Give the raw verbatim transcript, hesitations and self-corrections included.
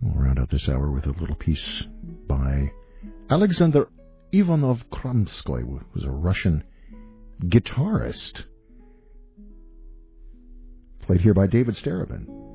We'll round out this hour with a little piece by Alexander Ivanov Kramskoy, who was a Russian guitarist, played here by David Starobin.